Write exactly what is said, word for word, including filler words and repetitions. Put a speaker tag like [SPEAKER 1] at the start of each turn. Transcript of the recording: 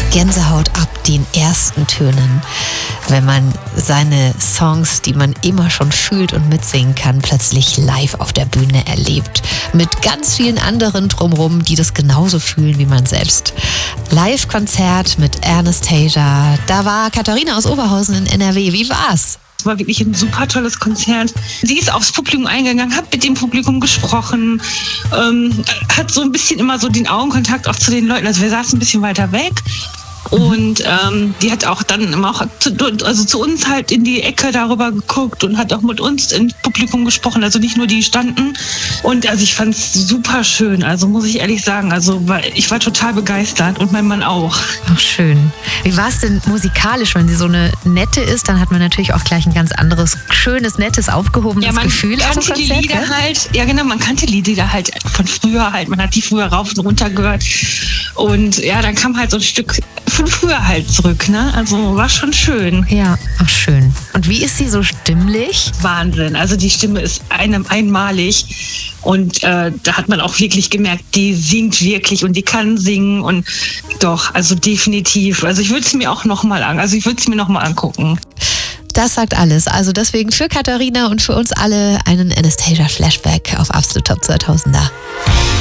[SPEAKER 1] Gänsehaut ab den ersten Tönen, wenn man seine Songs, die man immer schon fühlt und mitsingen kann, plötzlich live auf der Bühne erlebt. Mit ganz vielen anderen drumherum, die das genauso fühlen wie man selbst. Live-Konzert mit Anastasia. Da war Katharina aus Oberhausen in N R W. Wie war's?
[SPEAKER 2] Es war wirklich ein super tolles Konzert. Sie ist aufs Publikum eingegangen, hat mit dem Publikum gesprochen, ähm, hat so ein bisschen immer so den Augenkontakt auch zu den Leuten. Also wir saßen ein bisschen weiter weg. Und ähm, die hat auch dann immer auch zu, also zu uns halt in die Ecke darüber geguckt und hat auch mit uns ins Publikum gesprochen, also nicht nur die standen. Und also ich fand es super schön, also muss ich ehrlich sagen, also ich war total begeistert und mein Mann auch.
[SPEAKER 1] Ach, schön. Wie war es denn musikalisch, wenn sie so eine nette ist, dann hat man natürlich auch gleich ein ganz anderes, schönes, nettes, aufgehobenes
[SPEAKER 2] ja, man
[SPEAKER 1] Gefühl.
[SPEAKER 2] Kannte
[SPEAKER 1] auf dem
[SPEAKER 2] die
[SPEAKER 1] Konzert,
[SPEAKER 2] Lieder
[SPEAKER 1] gell?
[SPEAKER 2] halt, ja genau, man kannte die Lieder halt von früher halt, man hat die früher rauf und runter gehört und ja, dann kam halt so ein Stück von früher halt zurück, ne? Also war schon schön.
[SPEAKER 1] Ja, ach schön. Und wie ist sie so stimmlich?
[SPEAKER 2] Wahnsinn. Also die Stimme ist einem einmalig und äh, da hat man auch wirklich gemerkt, die singt wirklich und die kann singen und doch, also definitiv. Also ich würde es mir auch nochmal an, also ich würde es mir nochmal angucken.
[SPEAKER 1] Das sagt alles. Also deswegen für Katharina und für uns alle einen Anastasia Flashback auf Absolut Top zweitausender.